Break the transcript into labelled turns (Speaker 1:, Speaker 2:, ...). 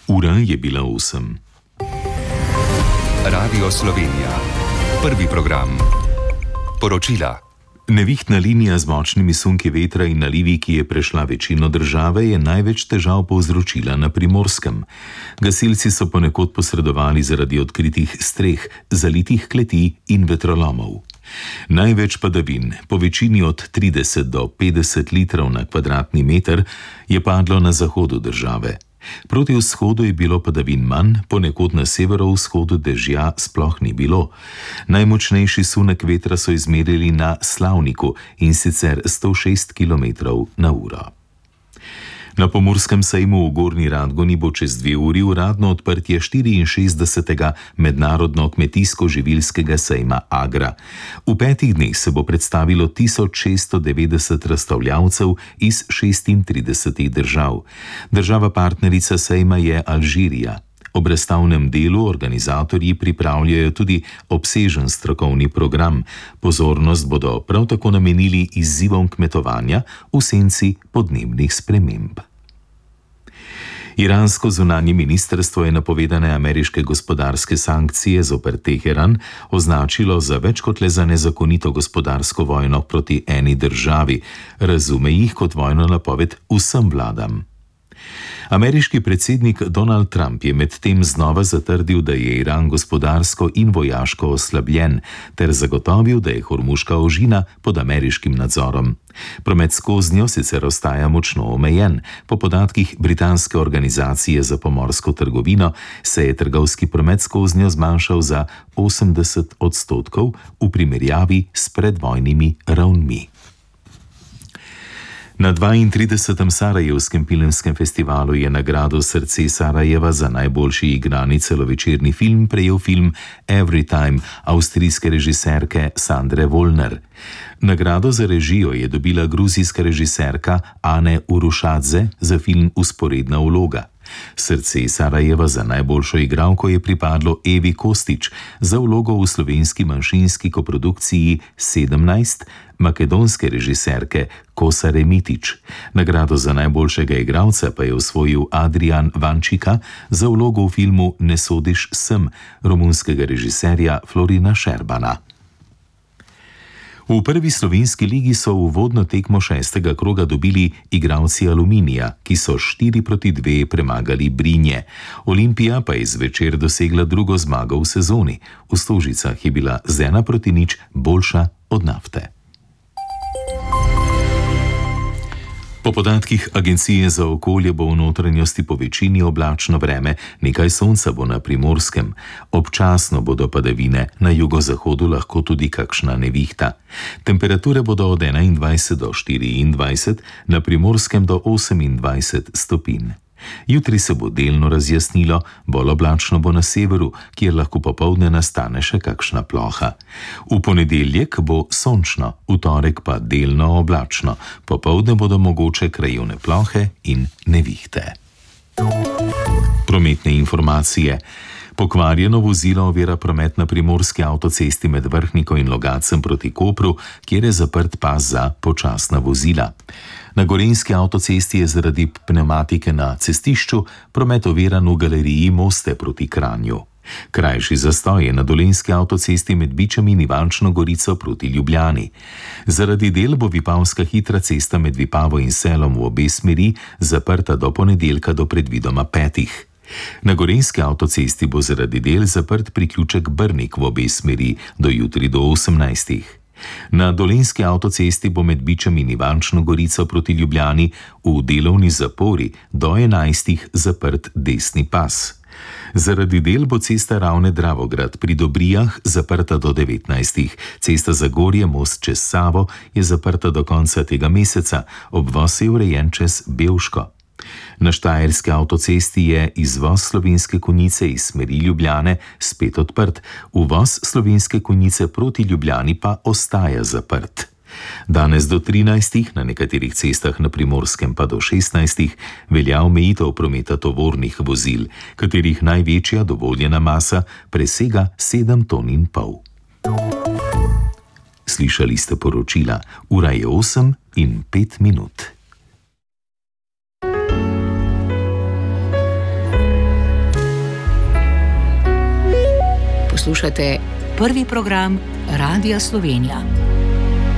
Speaker 1: Ura je bila 8.
Speaker 2: Radio Slovenija. Prvi program. Poročila.
Speaker 1: Nevihtna linija z močnimi sunki vetra in nalivi, ki je prešla večino države, je največ težav povzročila na Primorskem. Gasilci so ponekod posredovali zaradi odkritih streh, zalitih kleti in vetrolomov. Največ padavin, po večini od 30 do 50 litrov na kvadratni meter, je padlo na zahodu države. Proti vzhodu je bilo padavin manj, ponekod na severovzhodu dežja sploh ni bilo. Najmočnejši sunek vetra so izmerili na Slavniku, in sicer 106 km/h. Na Pomurskem sejmu v Gornji Radgoni bo čez 2 uri uradno odprtje 64. mednarodno kmetijsko-živilskega sejma Agra. V 5 dneh se bo predstavilo 1690 razstavljavcev iz 36 držav. Država partnerica sejma je Alžirija. Ob razstavnem delu organizatorji pripravljajo tudi obsežen strokovni program. Pozornost bodo prav tako namenili izzivom kmetovanja v senci podnebnih sprememb. Iransko zunanje ministrstvo je napovedane ameriške gospodarske sankcije zoper Teheran označilo za več kot le za nezakonito gospodarsko vojno proti eni državi. Razume jih kot vojno napoved vsem vladam. Ameriški predsednik Donald Trump je medtem znova zatrdil, da je Iran gospodarsko in vojaško oslabljen, ter zagotovil, da je Hormuška ožina pod ameriškim nadzorom. Promet skoznjo sicer ostaja močno omejen. Po podatkih britanske organizacije za pomorsko trgovino se je trgovski promet skoznjo zmanjšal za 80% v primerjavi s predvojnimi ravnmi. Na 32. Sarajevskem filmskem festivalu je nagrado Srce Sarajeva za najboljši igrani celovečerni film prejel film Every Time avstrijske režiserke Sandre Vollner. Nagrado za režijo je dobila gruzijska režiserka Ane Urušadze za film Usporedna vloga. Srce Sarajeva za najboljšo igralko je pripadlo Evi Kostić za vlogo v slovenski manjšinski koprodukciji 17 makedonske režiserke Kosare Mitić. Nagrado za najboljšega igralca pa je osvojil Adrian Vančika za vlogo v filmu Ne sodiš sem romunskega režiserja Florina Šerbana. V prvi slovenski ligi so uvodno tekmo 6. kroga dobili igralci Aluminija, ki so 4-2 premagali Brinje. Olimpija pa je zvečer dosegla drugo zmago v sezoni. V Stožicah je bila z 1-0 boljša od Nafte. Po podatkih Agencije za okolje bo v notranjosti po večini oblačno vreme, nekaj sonca bo na Primorskem. Občasno bodo padavine, na jugozahodu lahko tudi kakšna nevihta. Temperature bodo od 21 do 24, na Primorskem do 28 stopinj. Jutri se bo delno razjasnilo, bolj oblačno bo na severu, kjer lahko popoldne nastane še kakšna ploha. V ponedeljek bo sončno, v torek pa delno oblačno, popoldne bodo mogoče krajevne plohe in nevihte. Prometne informacije. Pokvarjeno vozilo ovira promet na primorski avtocesti med Vrhniko in Logatcem proti Kopru, kjer je zaprt pas za počasna vozila. Na Gorenjski avtocesti je zaradi pnevmatike na cestišču promet oviran v galeriji Moste proti Kranju. Krajši zastoj je na Dolenjski avtocesti med Bičem in Ivančno Gorico proti Ljubljani. Zaradi del bo vipavska hitra cesta med Vipavo in Selom v obe smeri zaprta do ponedeljka do predvidoma 5. Na Gorenjski avtocesti bo zaradi del zaprt priključek Brnik v obe smeri do jutri do 18. Na Dolenjski avtocesti bo med Bičem in Ivančno Gorico proti Ljubljani v delovni zapori do 11. zaprt desni pas. Zaradi del bo cesta Ravne-Dravograd pri Dobrijah zaprta do 19. Cesta Zagorje most čez Savo je zaprta do konca tega meseca, obvoz je urejen čez Bevško. Na Štajerski avtocesti je izvoz Slovenske Konjice iz smeri Ljubljane spet odprt, uvoz Slovenske Konjice proti Ljubljani pa ostaja zaprt. Danes do 13, na nekaterih cestah na Primorskem pa do 16, velja omejitev prometa tovornih vozil, katerih največja dovoljena masa presega 7,5 ton. Slišali ste poročila, ura je 8:05.
Speaker 3: Poslušate prvi program Radia Slovenija.